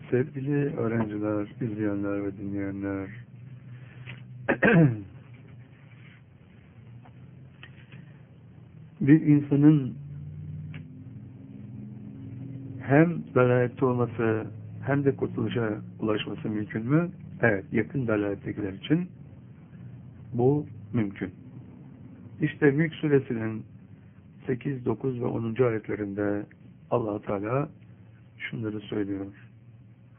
Sevgili öğrenciler, izleyenler ve dinleyenler, bir insanın hem dalalette olması hem de kurtuluşa ulaşması mümkün mü? Evet, yakın dalalettekiler için bu mümkün. İşte Mülk Suresinin 8, 9 ve 10. ayetlerinde Allah-u Teala şunları söylüyor.